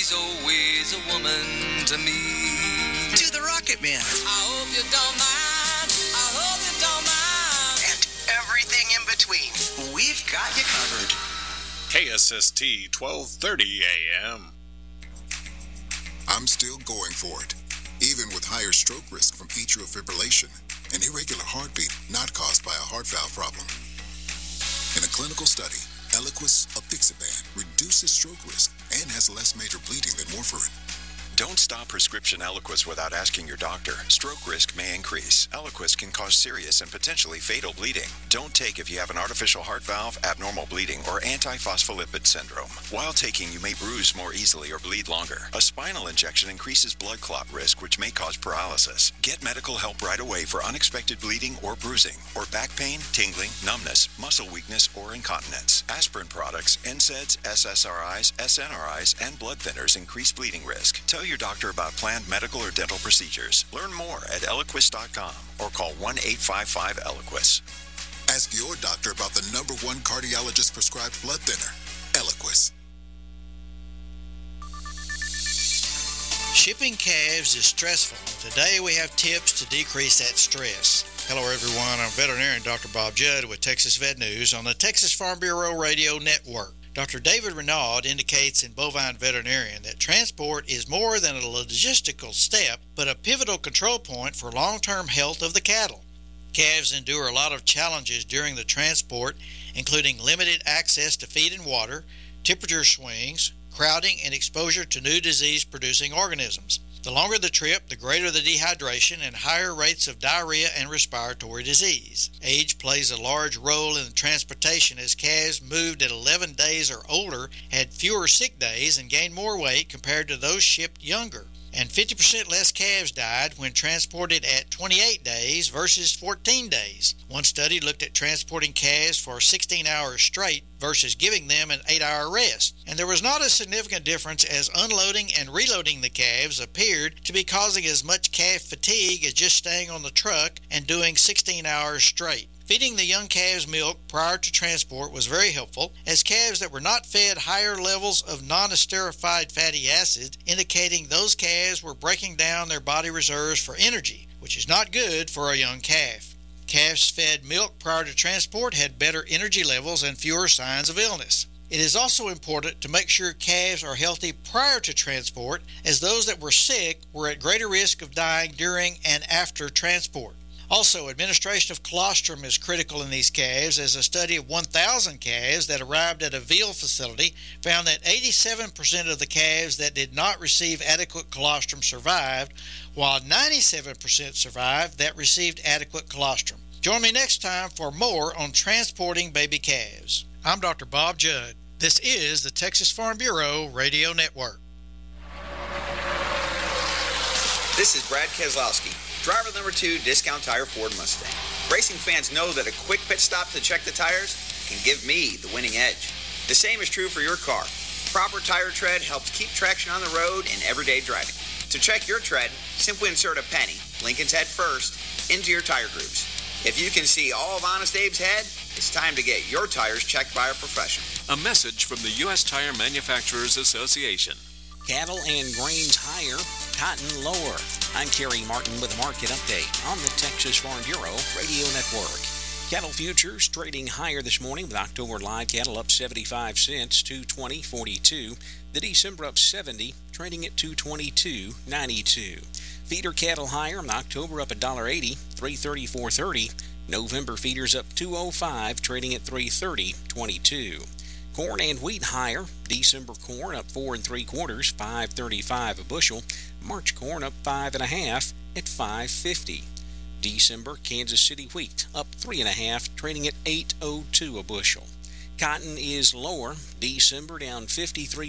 she's always a woman to me. Do the Rocket Man. I hope you don't mind. I hope you don't mind. And everything in between. We've got you covered. KSST 1230 AM. I'm still going for it, even with higher stroke risk from atrial fibrillation, an irregular heartbeat not caused by a heart valve problem. In a clinical study, Eliquis apixaban reduces stroke risk and has less major bleeding than warfarin. Don't stop prescription Eliquis without asking your doctor. Stroke risk may increase. Eliquis can cause serious and potentially fatal bleeding. Don't take if you have an artificial heart valve, abnormal bleeding, or antiphospholipid syndrome. While taking, you may bruise more easily or bleed longer. A spinal injection increases blood clot risk, which may cause paralysis. Get medical help right away for unexpected bleeding or bruising, or back pain, tingling, numbness, muscle weakness, or incontinence. Aspirin products, NSAIDs, SSRIs, SNRIs, and blood thinners increase bleeding risk. Tell your doctor about planned medical or dental procedures. Learn more at Eliquis.com or call 1-855-ELIQUIS. Ask your doctor about the #1 cardiologist prescribed blood thinner, Eliquis. Shipping calves is stressful. Today we have tips to decrease that stress. Hello everyone, I'm veterinarian Dr. Bob Judd with Texas Vet News on the Texas Farm Bureau Radio Network. Dr. David Renaud indicates in Bovine Veterinarian that transport is more than a logistical step, but a pivotal control point for long-term health of the cattle. Calves endure a lot of challenges during the transport, including limited access to feed and water, temperature swings, crowding, and exposure to new disease-producing organisms. The longer the trip, the greater the dehydration and higher rates of diarrhea and respiratory disease. Age plays a large role in the transportation, as calves moved at 11 days or older had fewer sick days and gained more weight compared to those shipped younger. And 50% less calves died when transported at 28 days versus 14 days. One study looked at transporting calves for 16 hours straight versus giving them an 8-hour rest. And there was not a significant difference, as unloading and reloading the calves appeared to be causing as much calf fatigue as just staying on the truck and doing 16 hours straight. Feeding the young calves milk prior to transport was very helpful, as calves that were not fed higher levels of non-esterified fatty acids, indicating those calves were breaking down their body reserves for energy, which is not good for a young calf. Calves fed milk prior to transport had better energy levels and fewer signs of illness. It is also important to make sure calves are healthy prior to transport, as those that were sick were at greater risk of dying during and after transport. Also, administration of colostrum is critical in these calves, as a study of 1,000 calves that arrived at a veal facility found that 87% of the calves that did not receive adequate colostrum survived, while 97% survived that received adequate colostrum. Join me next time for more on transporting baby calves. I'm Dr. Bob Judd. This is the Texas Farm Bureau Radio Network. This is Brad Keselowski, driver number 2, Discount Tire Ford Mustang. Racing fans know that a quick pit stop to check the tires can give me the winning edge. The same is true for your car. Proper tire tread helps keep traction on the road in everyday driving. To check your tread, simply insert a penny, Lincoln's head first, into your tire grooves. If you can see all of Honest Abe's head, it's time to get your tires checked by a professional. A message from the U.S. Tire Manufacturers Association. Cattle and grains higher, cotton lower. I'm Kerry Martin with a market update on the Texas Farm Bureau Radio Network. Cattle futures trading higher this morning, with October live cattle up 75 cents, $220.42. The December up 70, trading at $222.92. Feeder cattle higher, October up $1.80, $334.30. November feeders up $2.05, trading at $330.22. Corn and wheat higher. December corn up 4 3/4, $5.35 a bushel. March corn up 5 1/2 at $5.50. December Kansas City wheat up 3 1/2, trading at $8.02 a bushel. Cotton is lower. December down 53